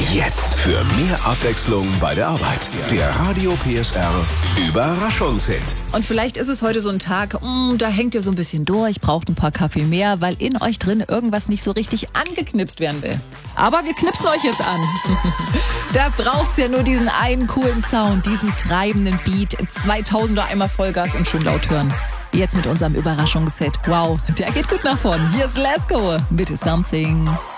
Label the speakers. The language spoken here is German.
Speaker 1: Jetzt für mehr Abwechslung bei der Arbeit. Der Radio PSR Überraschungshit.
Speaker 2: Und vielleicht ist es heute so ein Tag, da hängt ihr so ein bisschen durch, braucht ein paar Kaffee mehr, weil in euch drin irgendwas nicht so richtig angeknipst werden will. Aber wir knipsen euch jetzt an. Da braucht's ja nur diesen einen coolen Sound, diesen treibenden Beat, 2000er einmal Vollgas und schön laut hören. Jetzt mit unserem Überraschungsset. Wow, der geht gut nach vorn. Hier ist Lesko mit Something.